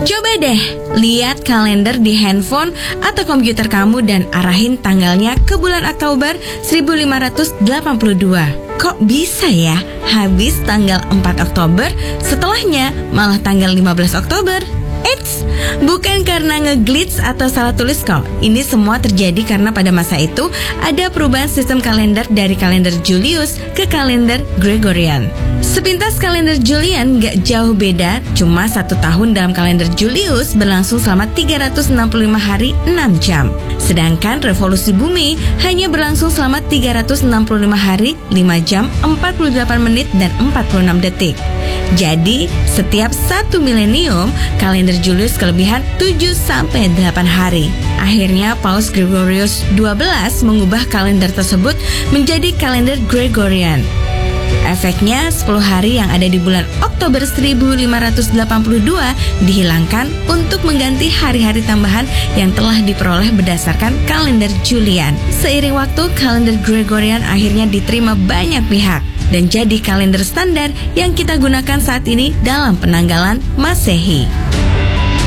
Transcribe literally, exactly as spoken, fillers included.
Coba deh, lihat kalender di handphone atau komputer kamu dan arahin tanggalnya ke bulan Oktober seribu lima ratus delapan puluh dua. Kok bisa ya habis tanggal empat Oktober, setelahnya malah tanggal lima belas Oktober? Eits, bukan karena ngeglitch atau salah tulis kok. Ini semua terjadi karena pada masa itu ada perubahan sistem kalender dari kalender Julius ke kalender Gregorian. Sepintas kalender Julian gak jauh beda, cuma satu tahun dalam kalender Julius berlangsung selama tiga ratus enam puluh lima hari enam jam. Sedangkan revolusi bumi hanya berlangsung selama tiga ratus enam puluh lima hari lima jam empat puluh delapan menit dan empat puluh enam detik. Jadi, setiap satu milenium, kalender Julius kelebihan tujuh sampai delapan hari. Akhirnya, Paus Gregorius kedua belas mengubah kalender tersebut menjadi kalender Gregorian. Efeknya, sepuluh hari yang ada di bulan Oktober seribu lima ratus delapan puluh dua dihilangkan untuk mengganti hari-hari tambahan yang telah diperoleh berdasarkan kalender Julian. Seiring waktu, kalender Gregorian akhirnya diterima banyak pihak dan jadi kalender standar yang kita gunakan saat ini dalam penanggalan Masehi.